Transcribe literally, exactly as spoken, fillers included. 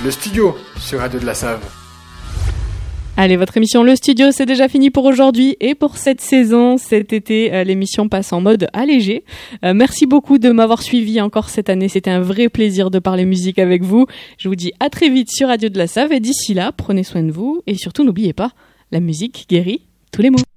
Le studio sur Radio de la Save. Allez, votre émission Le Studio, c'est déjà fini pour aujourd'hui et pour cette saison. Cet été, euh, l'émission passe en mode allégé. Euh, merci beaucoup de m'avoir suivi encore cette année. C'était un vrai plaisir de parler musique avec vous. Je vous dis à très vite sur Radio de la Save et d'ici là, prenez soin de vous et surtout n'oubliez pas, la musique guérit tous les maux.